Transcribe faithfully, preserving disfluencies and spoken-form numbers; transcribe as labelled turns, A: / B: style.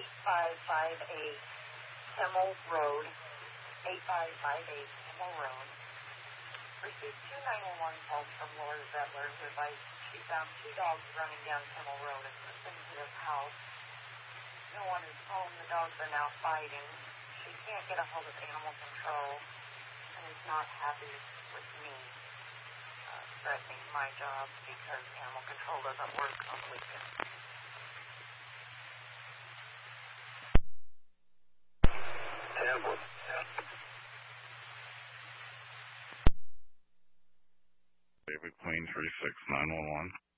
A: eight five five eight Kimmel Road, eight five five eight Kimmel Road. Received two nine one one calls from Laura Zettler, who advised she found two dogs running down Kimmel Road in the vicinity of the house. No one is home. The dogs are now fighting. She can't get a hold of animal control and is not happy with me uh, threatening my job because animal control doesn't work on the weekends.
B: Tablet.
C: David Queen three six nine one one.